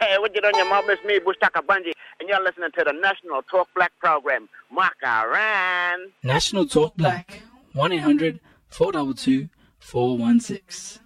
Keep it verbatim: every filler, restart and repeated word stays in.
Hey, what you doing, your mom? It's me, Bushtaka Bunji, and you're listening to the National Talk Black program. Makaran. National Talk Black. one eight hundred four two two four one six.